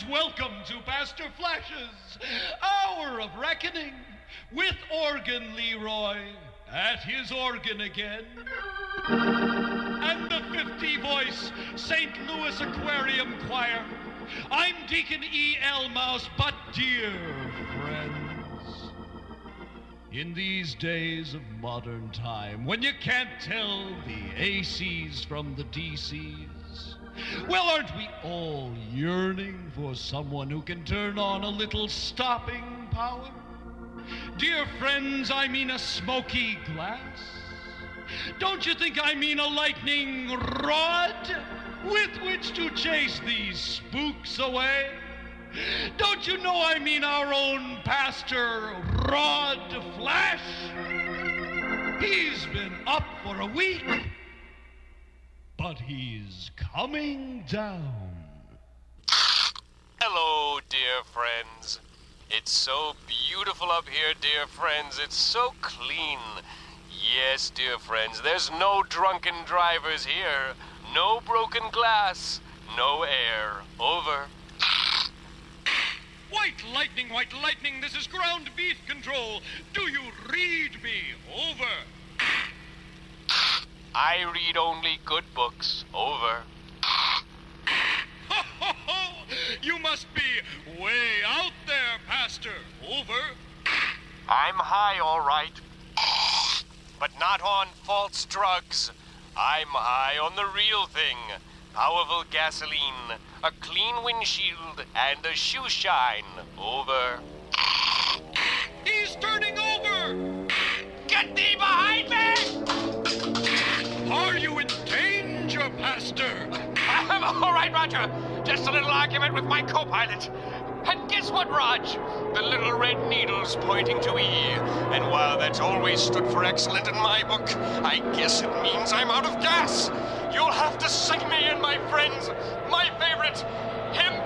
friends, welcome to Pastor Flash's Hour of Reckoning with Organ Leroy at his organ again. And the 50-voice St. Louis Aquarium Choir. I'm Deacon E.L. Mouse, but dear friends, in these days of modern time, when you can't tell the ACs from the DCs, well, aren't we all yearning for someone who can turn on a little stopping power? Dear friends, I mean a smoky glass. Don't you think I mean a lightning rod with which to chase these spooks away? Don't you know I mean our own Pastor Rod Flash? He's been up for a week, but he's coming down. Hello, dear friends. It's so beautiful up here, dear friends. It's so clean. Yes, dear friends, there's no drunken drivers here. No broken glass. No air. Over. White lightning, this is ground beef control. Do you read me? Over. I read only good books. Over. Ho, ho, ho! You must be way out there, Pastor. Over. I'm high, all right. But not on false drugs. I'm high on the real thing. Powerful gasoline, a clean windshield, and a shoe shine. Over. He's turning over! Get thee behind me! Are you in danger, Pastor? I'm all right, Roger. Just a little argument with my co-pilot. And guess what, Raj? The little red needle's pointing to E. And while that's always stood for excellent in my book, I guess it means I'm out of gas. You'll have to sing me in, my friends. My favorite hymn